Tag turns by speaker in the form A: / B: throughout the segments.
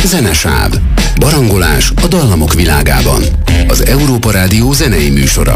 A: Zenesáv. Barangolás a dallamok világában. Az Európa Rádió zenei műsora.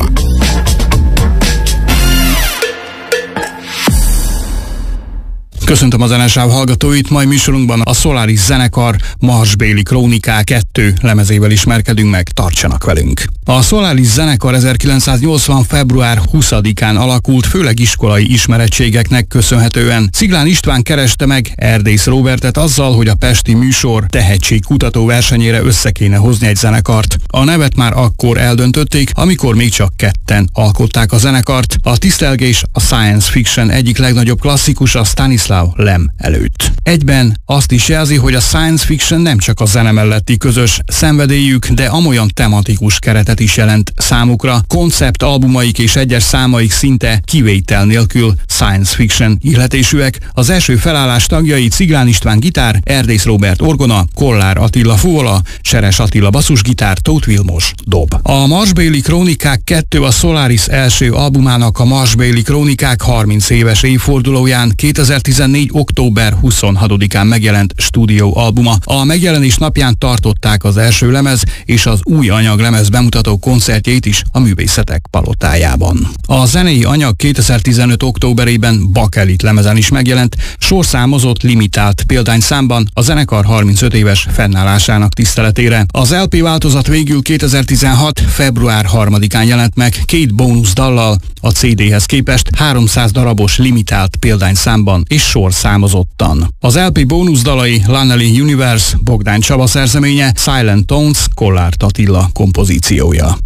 B: Köszöntöm a Zenesáv hallgatóit, mai műsorunkban a Solaris zenekar Marsbéli Krónikák 2 lemezével ismerkedünk meg, tartsanak velünk. A Solaris zenekar 1980. február 20-án alakult, főleg iskolai ismerettségeknek köszönhetően. Sziglán István kereste meg Erdész Róbertet azzal, hogy a pesti műsor tehetségkutató versenyére össze kéne hozni egy zenekart. A nevet már akkor eldöntötték, amikor még csak ketten alkották a zenekart. A tisztelgés a science fiction egyik legnagyobb klasszikus, a Stanislav Lem előtt. Egyben azt is jelzi, hogy a science fiction nem csak a zene melletti közös szenvedélyük, de amolyan tematikus keretet is jelent számukra. Konceptalbumaik és egyes számaik szinte kivétel nélkül science fiction illetésűek. Az első felállás tagjai Sziglán István gitár, Erdész Róbert orgona, Kollár Attila fuvola, Seres Attila basszusgitár, Tóth Vilmos dob. A Marsbéli Krónikák 2 a Solaris első albumának, a Marsbéli Krónikák 30 éves évfordulóján 2014. október 26-án megjelent stúdióalbuma. A megjelenés napján tartották az első lemez és az új anyaglemez bemutató koncertjét is a Művészetek Palotájában. A zenei anyag 2015. októberében Bakelit lemezen is megjelent, sorszámozott limitált példányszámban a zenekar 35 éves fennállásának tiszteletére. Az LP változat végül 2016. február 3-án jelent meg 2 bónuszdallal, a CD-hez képest 300 darabos limitált példányszámban és sorszámozottan. Az LP bónuszdalai Lanneli Universe, Bogdán Csaba szerzeménye, Silent Tones, Kollár Attila kompozíciója.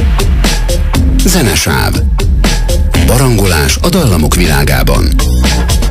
A: Zenesáv. Barangolás a dallamok világában.